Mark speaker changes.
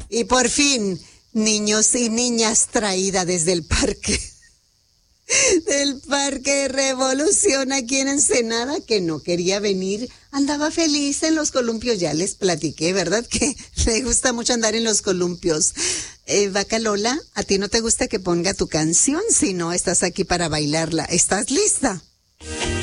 Speaker 1: Y por fin, niños y niñas traída desde el parque. Del Parque Revolución aquí en Ensenada, que no quería venir, andaba feliz en los columpios, ya les platiqué, ¿verdad? Que le gusta mucho andar en los columpios. Vaca Lola, ¿a ti no te gusta que ponga tu canción? Si no, estás aquí para bailarla. ¿Estás lista?